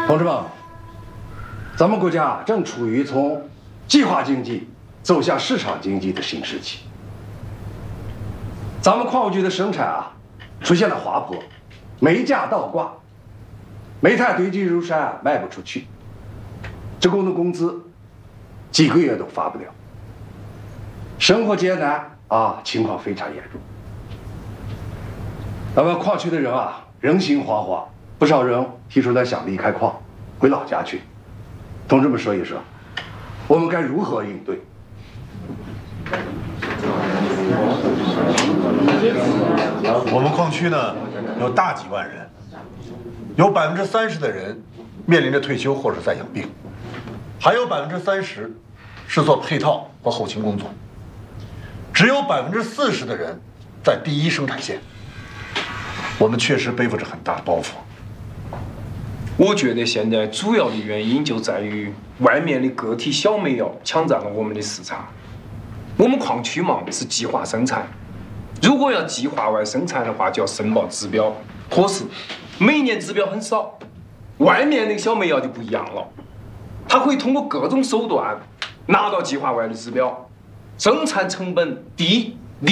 同志们，咱们国家正处于从计划经济走向市场经济的新时期。咱们矿务局的生产出现了滑坡，煤价倒挂，煤炭堆积如山，卖不出去，职工的工资几个月都发不了，生活艰难情况非常严重。咱们矿区的人人心惶惶，不少人提出来想离开矿，回老家去。同志们说一说，我们该如何应对？ 我们矿区呢，有大几万人，有30%的人面临着退休或者在养病，还有30%是做配套和后勤工作，只有40%的人在第一生产线。我们确实背负着很大的包袱。 我觉得现在主要的原因就在于外面的个体小煤窑抢占了我们的市场。我们矿区嘛是计划生产，如果要计划外生产的话，就要申报指标。可是每年指标很少，外面那个小煤窑就不一样了，它可以通过各种手段拿到计划外的指标，生产成本低，